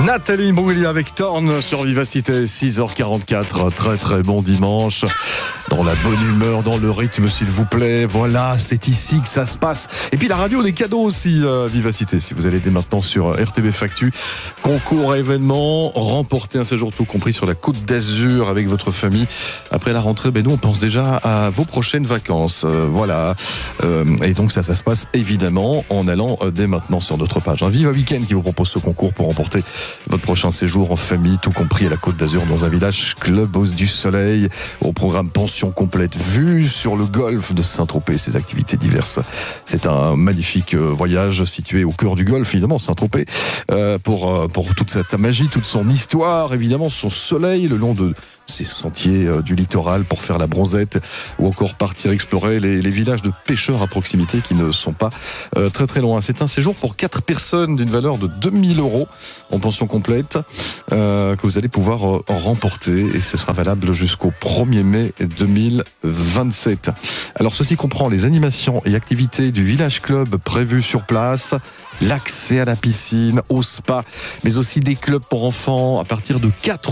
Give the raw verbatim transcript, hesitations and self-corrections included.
Nathalie Imbruglia avec Torn sur Vivacité, six heures quarante-quatre. Très très bon dimanche. Dans la bonne humeur, dans le rythme s'il vous plaît. Voilà, c'est ici que ça se passe. Et puis la radio, des cadeaux aussi, euh, Vivacité. Si vous allez dès maintenant sur R T B Factu, concours événement, remporter un séjour tout compris sur la Côte d'Azur avec votre famille. Après la rentrée, ben nous on pense déjà à vos prochaines vacances. Euh, voilà. Euh, et donc ça, ça se passe évidemment en allant euh, dès maintenant sur notre page. Un Viva Week-end qui vous propose ce concours pour remporter votre prochain séjour en famille, tout compris à la Côte d'Azur, dans un village club du soleil, au programme pension complète, vue sur le golfe de Saint-Tropez, ses activités diverses. C'est un magnifique voyage situé au cœur du golfe, évidemment, Saint-Tropez, euh, pour, pour toute sa, sa magie, toute son histoire, évidemment, son soleil, le long de ces sentiers euh, du littoral pour faire la bronzette, ou encore partir explorer les, les villages de pêcheurs à proximité qui ne sont pas euh, très très loin. C'est un séjour pour quatre personnes d'une valeur de deux mille euros en pension complète euh, que vous allez pouvoir euh, en remporter, et ce sera valable jusqu'au premier mai deux mille vingt-sept. Alors ceci comprend les animations et activités du village club prévues sur place, l'accès à la piscine, au spa, mais aussi des clubs pour enfants à partir de quatre